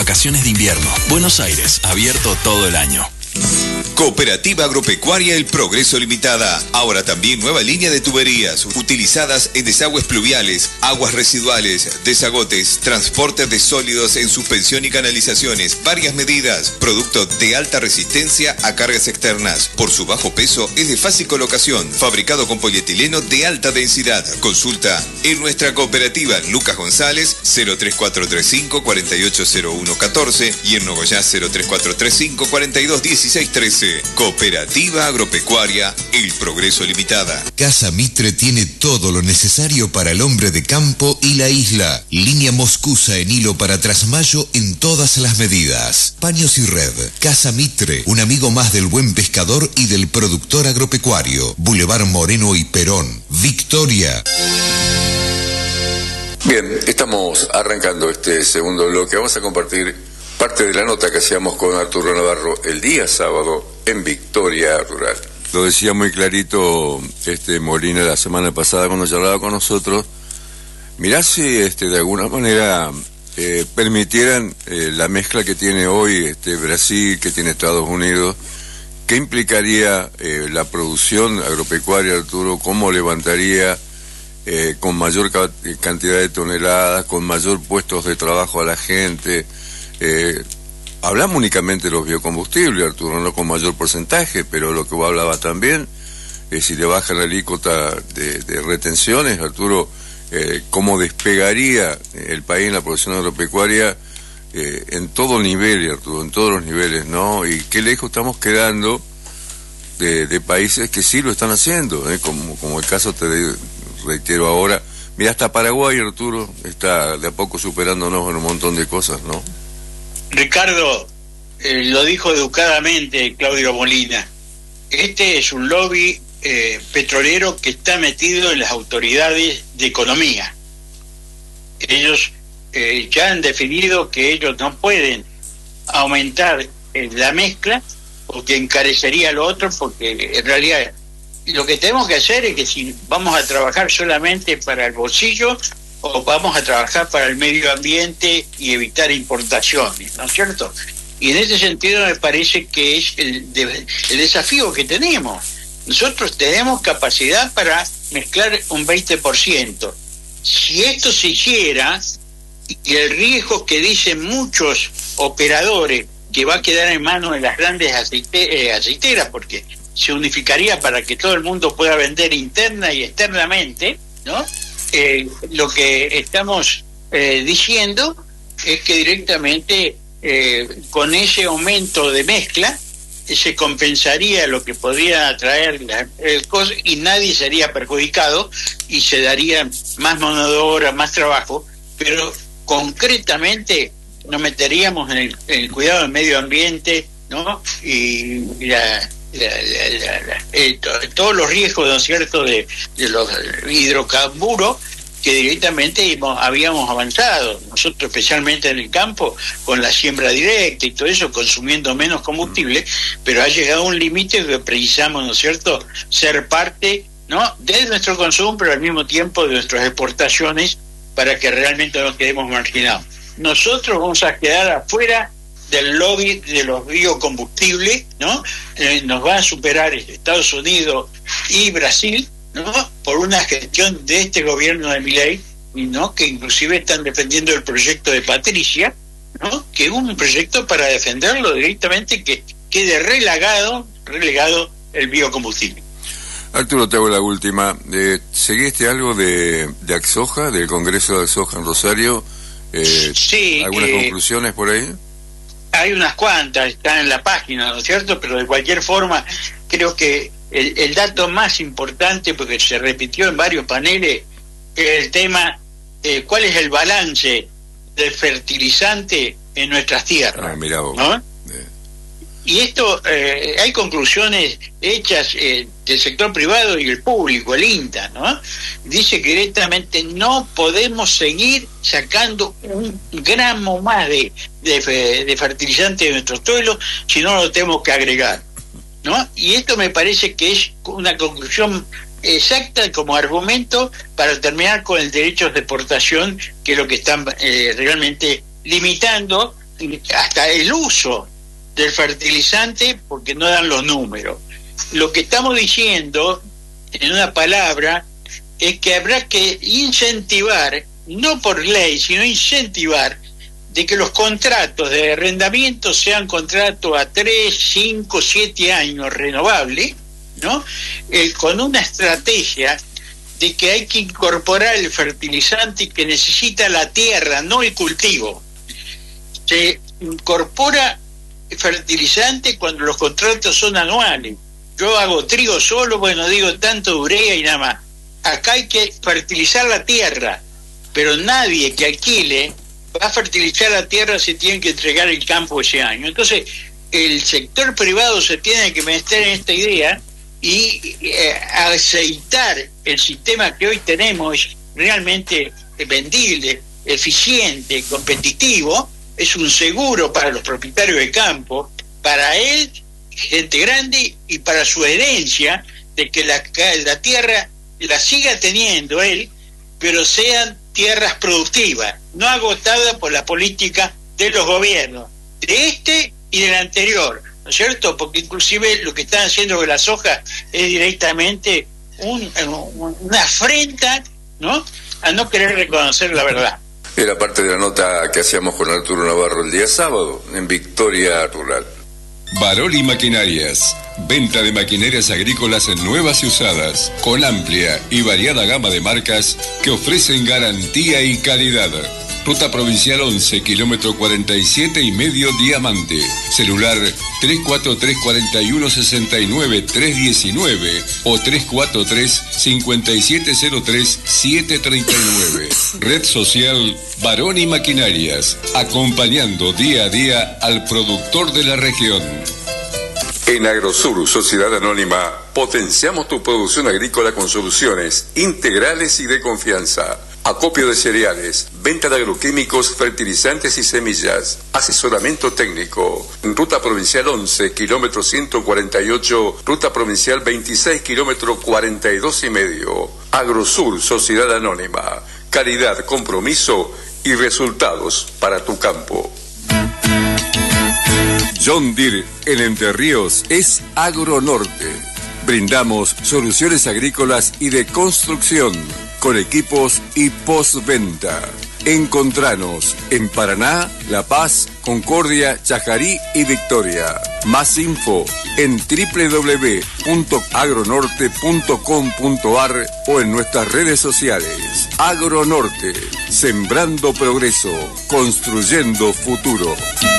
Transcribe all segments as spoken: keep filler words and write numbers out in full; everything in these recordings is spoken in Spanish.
vacaciones de invierno. Buenos Aires, abierto todo el año. Cooperativa Agropecuaria El Progreso Limitada. Ahora también nueva línea de tuberías utilizadas en desagües pluviales, aguas residuales, desagotes, transporte de sólidos en suspensión y canalizaciones. Varias medidas. Producto de alta resistencia a cargas externas. Por su bajo peso es de fácil colocación. Fabricado con polietileno de alta densidad. Consulta en nuestra cooperativa Lucas González cero tres cuatro tres cinco, cuatro ocho cero uno uno cuatro y en Nogoyá cero tres cuatro tres cinco, cuatro dos uno seis uno tres. Cooperativa Agropecuaria El Progreso Limitada. Casa Mitre tiene todo lo necesario para el hombre de campo y la isla. Línea moscusa en hilo para trasmayo en todas las medidas. Paños y red. Casa Mitre, un amigo más del buen pescador y del productor agropecuario. Boulevard Moreno y Perón. Victoria. Bien, estamos arrancando este segundo bloque. Vamos a compartir parte de la nota que hacíamos con Arturo Navarro el día sábado en Victoria Rural. Lo decía muy clarito este Molina la semana pasada cuando charlaba con nosotros. Mirá si este, de alguna manera eh, permitieran eh, la mezcla que tiene hoy este Brasil, que tiene Estados Unidos. ¿Qué implicaría eh, la producción agropecuaria, Arturo? ¿Cómo levantaría eh, con mayor ca cantidad de toneladas, con mayor puestos de trabajo a la gente? Eh, hablamos únicamente de los biocombustibles, Arturo, no con mayor porcentaje, pero lo que vos hablabas también, eh, si le bajan la alícuota de, de retenciones, Arturo, eh, cómo despegaría el país en la producción agropecuaria eh, en todo nivel, Arturo, en todos los niveles, ¿no? Y qué lejos estamos quedando de, de países que sí lo están haciendo, ¿eh? como, como el caso, te reitero ahora, mira, hasta Paraguay, Arturo, está de a poco superándonos en un montón de cosas, ¿no? Ricardo, eh, lo dijo educadamente Claudio Molina, este es un lobby eh, petrolero que está metido en las autoridades de economía. Ellos eh, ya han definido que ellos no pueden aumentar eh, la mezcla porque encarecería lo otro, porque en realidad lo que tenemos que hacer es que si vamos a trabajar solamente para el bolsillo o vamos a trabajar para el medio ambiente y evitar importaciones, ¿no es cierto? Y en ese sentido me parece que es el, de, el desafío que tenemos. Nosotros tenemos capacidad para mezclar un veinte por ciento. Si esto se hiciera, y el riesgo que dicen muchos operadores, que va a quedar en manos de las grandes aceite, eh, aceiteras, porque se unificaría para que todo el mundo pueda vender interna y externamente, ¿no? Eh, lo que estamos eh, diciendo es que directamente eh, con ese aumento de mezcla eh, se compensaría lo que podría traer la, el costo y nadie sería perjudicado y se daría más mano de obra, más trabajo, pero concretamente nos meteríamos en el, en el cuidado del medio ambiente, ¿no? Y, y la La, la, la, la, eh, to, todos los riesgos, ¿no es cierto?, de, de los hidrocarburos que directamente hemos, habíamos avanzado, nosotros especialmente en el campo, con la siembra directa y todo eso, consumiendo menos combustible, pero ha llegado un límite que precisamos, ¿no es cierto?, ser parte, ¿no?, de nuestro consumo, pero al mismo tiempo de nuestras exportaciones, para que realmente no quedemos marginados. Nosotros vamos a quedar afuera del lobby de los biocombustibles, ¿no? Eh, nos va a superar Estados Unidos y Brasil, ¿no?, por una gestión de este gobierno de Milei, ¿no?, que inclusive están defendiendo el proyecto de Patricia, ¿no?, que es un proyecto para defenderlo directamente, que quede relegado, relegado el biocombustible. Arturo, te hago la última. Eh, ¿Seguiste algo de, de Axoja, del Congreso de Axoja en Rosario? Eh, sí. ¿Algunas eh, conclusiones por ahí? Hay unas cuantas, están en la página, ¿no es cierto? Pero de cualquier forma, creo que el, el dato más importante, porque se repitió en varios paneles, es el tema, eh, ¿cuál es el balance del fertilizante en nuestras tierras? Ah, mirá vos. ¿No? Y esto, eh, hay conclusiones hechas eh, del sector privado y el público, el INTA, ¿no? Dice que directamente no podemos seguir sacando un gramo más de, de, de fertilizante de nuestro suelo si no lo tenemos que agregar, ¿no? Y esto me parece que es una conclusión exacta como argumento para terminar con el derecho de exportación, que es lo que están eh, realmente limitando hasta el uso del fertilizante, porque no dan los números. Lo que estamos diciendo, en una palabra, es que habrá que incentivar, no por ley, sino incentivar, de que los contratos de arrendamiento sean contratos a tres, cinco, siete años renovables, ¿no? Eh, con una estrategia de que hay que incorporar el fertilizante que necesita la tierra, no el cultivo. Se incorpora fertilizante cuando los contratos son anuales. Yo hago trigo solo, bueno, digo tanto urea y nada más. Acá hay que fertilizar la tierra, pero nadie que alquile va a fertilizar la tierra si tiene que entregar el campo ese año. Entonces, el sector privado se tiene que meter en esta idea y eh, aceitar el sistema que hoy tenemos, es realmente vendible, eficiente, competitivo, es un seguro para los propietarios de campo, para él, gente grande, y para su herencia, de que la, la tierra la siga teniendo él, pero sean tierras productivas, no agotadas por la política de los gobiernos, de este y del anterior, ¿no es cierto? Porque inclusive lo que están haciendo con la soja es directamente un, un, una afrenta, ¿no?, a no querer reconocer la verdad. Era parte de la nota que hacíamos con Arturo Navarro el día sábado en Victoria Rural. Baroli Maquinarias, venta de maquinarias agrícolas nuevas y usadas, con amplia y variada gama de marcas que ofrecen garantía y calidad. Ruta Provincial once, kilómetro cuarenta y siete y medio, Diamante. Celular tres cuatro tres, cuatro uno, seis nueve, tres uno nueve o tres cuatro tres, cinco siete cero tres, siete tres nueve. Red social Baroni Maquinarias, acompañando día a día al productor de la región. En Agrosur, Sociedad Anónima, potenciamos tu producción agrícola con soluciones integrales y de confianza. Acopio de cereales, venta de agroquímicos, fertilizantes y semillas, asesoramiento técnico. Ruta Provincial once, kilómetro ciento cuarenta y ocho, Ruta Provincial veintiséis, kilómetro cuarenta y dos y medio. Agrosur, Sociedad Anónima, calidad, compromiso y resultados para tu campo. John Deere en Entre Ríos es Agronorte. Brindamos soluciones agrícolas y de construcción con equipos y postventa. Encontranos en Paraná, La Paz, Concordia, Chajarí y Victoria. Más info en doble u doble u doble u punto agronorte punto com punto a r o en nuestras redes sociales. Agronorte, sembrando progreso, construyendo futuro.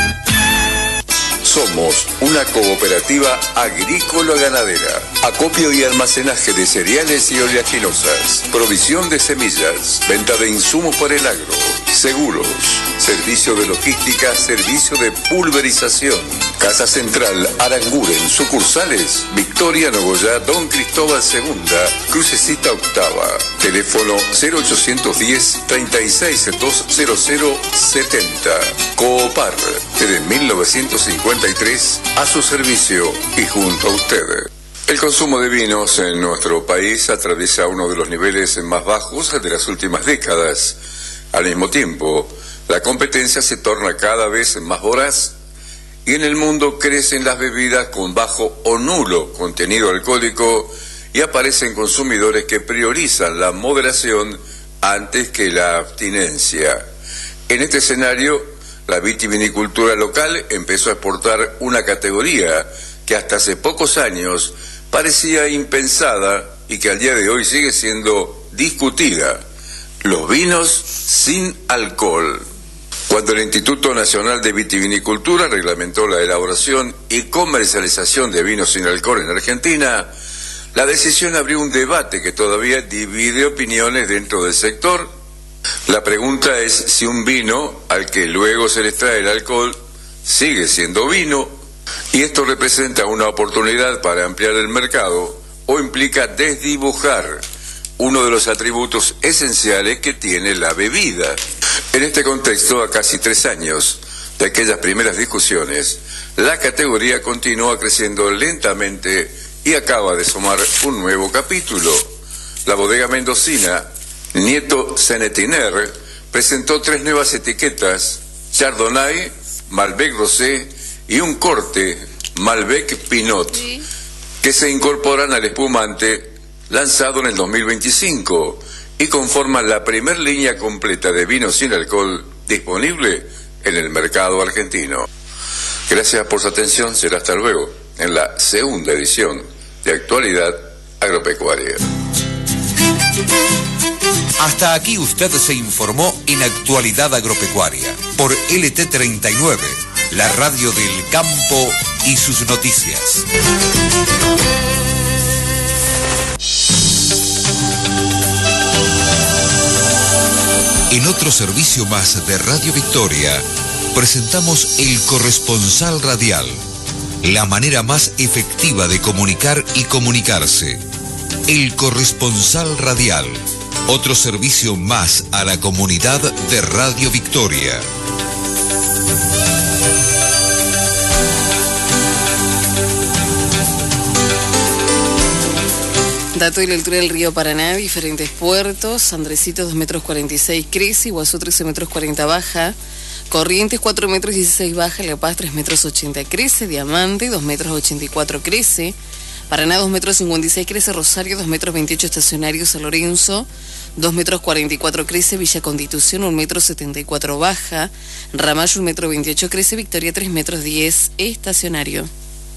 Somos una cooperativa agrícola-ganadera. Acopio y almacenaje de cereales y oleaginosas. Provisión de semillas. Venta de insumos para el agro. Seguros. Servicio de logística. Servicio de pulverización. Casa Central Aranguren. Sucursales Victoria, Nogoyá, Don Cristóbal segunda, Crucecita octava. Teléfono cero ochocientos diez, treinta y seis, doscientos setenta. Coopar. Desde mil novecientos cincuenta y tres a su servicio y junto a usted. El consumo de vinos en nuestro país atraviesa uno de los niveles más bajos de las últimas décadas. Al mismo tiempo, la competencia se torna cada vez más voraz y en el mundo crecen las bebidas con bajo o nulo contenido alcohólico y aparecen consumidores que priorizan la moderación antes que la abstinencia. En este escenario, la vitivinicultura local empezó a exportar una categoría que hasta hace pocos años parecía impensada y que al día de hoy sigue siendo discutida: los vinos sin alcohol. Cuando el Instituto Nacional de Vitivinicultura reglamentó la elaboración y comercialización de vinos sin alcohol en Argentina, la decisión abrió un debate que todavía divide opiniones dentro del sector. La pregunta es si un vino al que luego se le extrae el alcohol sigue siendo vino, y esto representa una oportunidad para ampliar el mercado o implica desdibujar uno de los atributos esenciales que tiene la bebida. En este contexto, a casi tres años de aquellas primeras discusiones, la categoría continúa creciendo lentamente y acaba de sumar un nuevo capítulo. La bodega mendocina Nieto Cenetiner presentó tres nuevas etiquetas: Chardonnay, Malbec Rosé y un corte Malbec Pinot, ¿sí?, que se incorporan al espumante lanzado en el dos mil veinticinco y conforman la primer línea completa de vinos sin alcohol disponible en el mercado argentino. Gracias por su atención, será hasta luego en la segunda edición de Actualidad Agropecuaria. Hasta aquí usted se informó en Actualidad Agropecuaria por L T treinta y nueve, la radio del campo y sus noticias. En otro servicio más de Radio Victoria, presentamos El Corresponsal Radial, la manera más efectiva de comunicar y comunicarse. El Corresponsal Radial, otro servicio más a la comunidad de Radio Victoria. Dato de la altura del río Paraná, diferentes puertos: Andresito dos metros cuarenta y seis crece, Iguazú trece metros cuarenta baja, Corrientes cuatro metros dieciséis baja, La Paz tres metros ochenta crece, Diamante dos metros ochenta y cuatro crece, Paraná dos metros cincuenta y seis crece, Rosario dos metros veintiocho estacionario, San Lorenzo dos metros cuarenta y cuatro crece, Villa Constitución un metro setenta y cuatro baja, Ramallo un metro veintiocho crece, Victoria tres metros diez estacionario.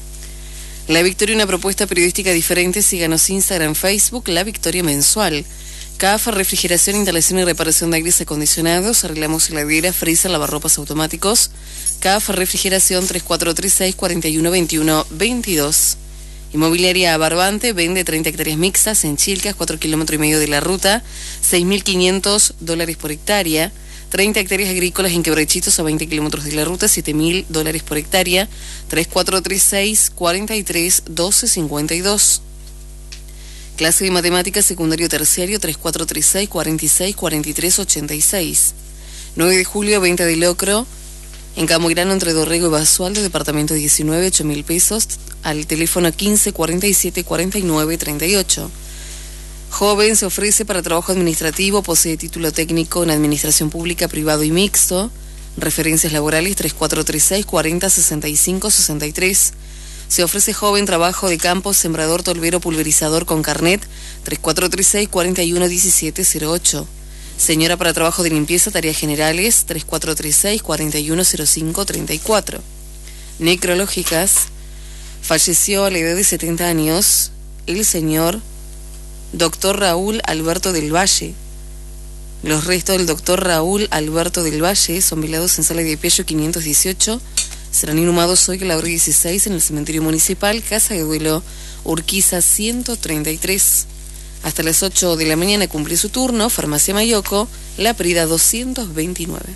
La Victoria, una propuesta periodística diferente. Síganos Instagram, Facebook, La Victoria Mensual. C A F, refrigeración, instalación y reparación de aires acondicionados. Arreglamos heladera, freezer, lavarropas automáticos. C A F, refrigeración, tres cuatro tres seis, cuatro uno dos uno, veintidós. Inmobiliaria Barbante, vende treinta hectáreas mixtas en Chilcas, cuatro kilómetros y medio de la ruta, seis mil quinientos dólares por hectárea. treinta hectáreas agrícolas en Quebrechitos a veinte kilómetros de la ruta, siete mil dólares por hectárea, tres cuatro tres seis, cuatro tres, doce cincuenta y dos. Clase de matemáticas secundario terciario, tres cuatro tres seis, cuarenta y seis, cuarenta y tres, ochenta y seis. nueve de julio, venta de locro en Camoirano entre Dorrego y Basualdo, departamento diecinueve, ocho mil pesos, al teléfono quince, cuarenta y siete, cuarenta y nueve, treinta y ocho. Joven, se ofrece para trabajo administrativo, posee título técnico en administración pública, privado y mixto. Referencias laborales tres cuatro tres seis, cuarenta, sesenta y cinco, sesenta y tres. Se ofrece joven, trabajo de campo, sembrador, tolvero, pulverizador con carnet tres cuatro tres seis, cuarenta y uno, diecisiete, cero ocho. Señora, para trabajo de limpieza, tareas generales tres cuatro tres seis, cuarenta y uno, cero cinco, treinta y cuatro. Necrológicas. Falleció a la edad de setenta años el señor Doctor Raúl Alberto del Valle. Los restos del doctor Raúl Alberto del Valle son velados en Sala de Pello quinientos dieciocho. Serán inhumados hoy a la hora dieciséis en el cementerio municipal, Casa de Duelo, Urquiza ciento treinta y tres. Hasta las ocho de la mañana cumple su turno, Farmacia Mayoco, La Prida doscientos veintinueve.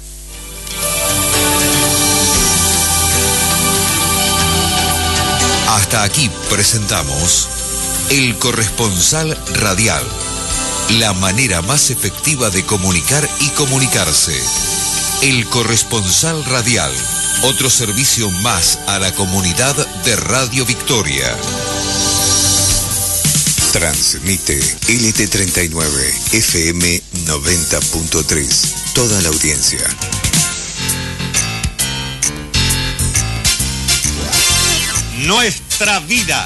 Hasta aquí presentamos El Corresponsal Radial, la manera más efectiva de comunicar y comunicarse. El Corresponsal Radial, otro servicio más a la comunidad de Radio Victoria. Transmite L T treinta y nueve, F M noventa punto tres. Toda la audiencia. Nuestra vida.